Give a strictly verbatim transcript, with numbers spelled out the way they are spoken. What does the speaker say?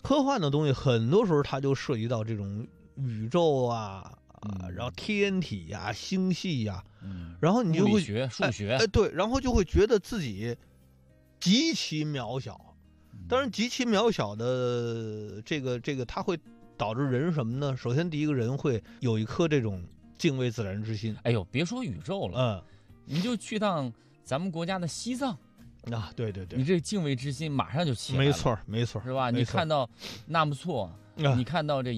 科幻的东西很多时候它就涉及到这种宇宙啊啊， 嗯然后天体呀、啊、星系呀、啊， 嗯， 然后你就会学数学， 哎，哎对，然后就会觉得自己极其渺小。当然，极其渺小的这个这个，它会导致人什么呢？首先，第一个人会有一颗这种敬畏自然之心。 哎呦，别说宇宙了，嗯，你就去趟咱们国家的西藏。 啊，对对对， 你这敬畏之心马上就起来了， 没错没错， 是吧？你看到纳木错，啊、你看到这。